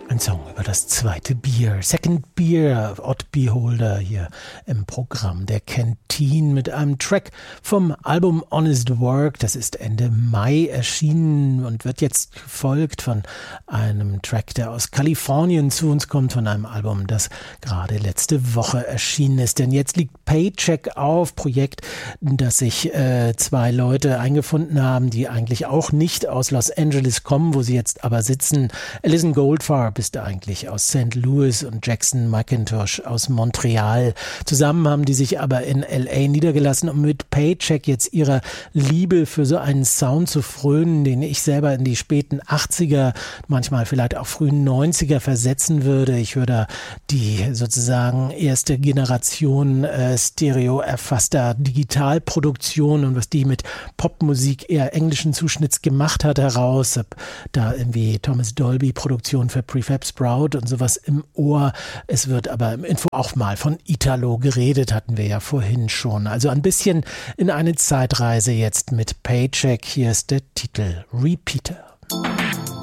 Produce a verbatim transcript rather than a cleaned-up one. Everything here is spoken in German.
Ein Song über das zweite Bier, Second Beer, Odd Beholder hier im Programm der Canteen mit einem Track vom Album Honest Work. Das ist Ende Mai erschienen und wird jetzt gefolgt von einem Track, der aus Kalifornien zu uns kommt, von einem Album, das gerade letzte Woche erschienen ist. Denn jetzt liegt Paycheck auf, Projekt, das sich äh, zwei Leute eingefunden haben, die eigentlich auch nicht aus Los Angeles kommen, wo sie jetzt aber sitzen. Alison Goldfarb ist eigentlich aus Saint Louis und Jackson McIntosh aus Montreal. Zusammen haben die sich aber in L A niedergelassen, um mit Paycheck jetzt ihrer Liebe für so einen Sound zu frönen, den ich selber in die späten achtziger, manchmal vielleicht auch frühen neunziger versetzen würde. Ich würde die sozusagen erste Generation äh, stereo-erfasster Digitalproduktion und was die mit Popmusik eher englischen Zuschnitts gemacht hat heraus. Hab da irgendwie Thomas Dolby Produktion für Prefab Sprout und sowas im Ohr. Es wird aber im Info auch mal von Italo geredet, hatten wir ja vorhin schon. Also ein bisschen in eine Zeitreise jetzt mit Paycheck. Hier ist der Titel Repeater.